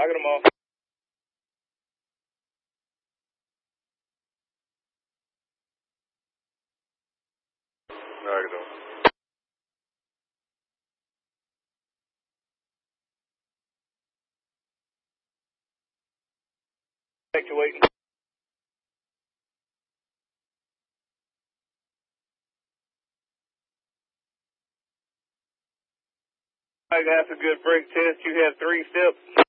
Talking them all. Knocking them. Actuating. That's a good brake test. You have 3 steps.